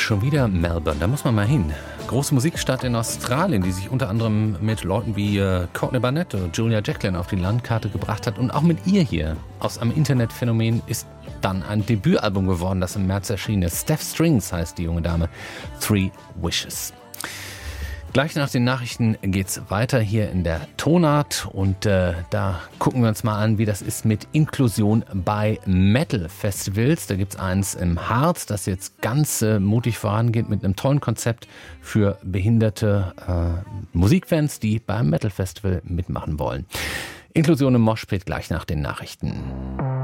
Schon wieder Melbourne, da muss man mal hin. Große Musikstadt in Australien, die sich unter anderem mit Leuten wie Courtney Barnett oder Julia Jacklin auf die Landkarte gebracht hat. Und auch mit ihr hier aus einem Internetphänomen ist dann ein Debütalbum geworden, das im März erschienen ist. Steph Strings heißt die junge Dame. 3 Wishes. Gleich nach den Nachrichten geht's weiter hier in der Tonart und da gucken wir uns mal an, wie das ist mit Inklusion bei Metal-Festivals. Da gibt's eins im Harz, das jetzt ganz mutig vorangeht mit einem tollen Konzept für behinderte Musikfans, die beim Metal-Festival mitmachen wollen. Inklusion im Moshpit gleich nach den Nachrichten.